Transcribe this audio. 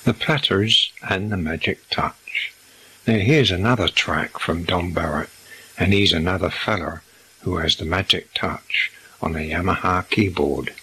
The Platters and the Magic Touch. Now here's another track from Don Barrett, and he's another feller who has the magic touch on the Yamaha keyboard.